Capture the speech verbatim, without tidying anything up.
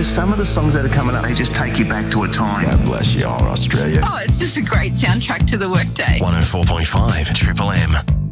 just some of the songs that are coming up, they just take you back to a time. God bless you all, Australia. Oh, it's just a great soundtrack to the workday. one oh four point five Triple M.